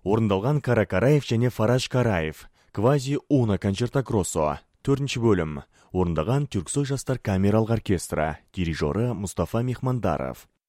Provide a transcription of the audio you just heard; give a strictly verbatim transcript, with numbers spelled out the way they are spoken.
Орындалған Кара Караев және Фараж Караев. Квази Уна концерта Гроссо. Төртінші бөлім. Орындаған Түрксой жастар камералық оркестрі. Дирижері Мұстафа Мехмандаров.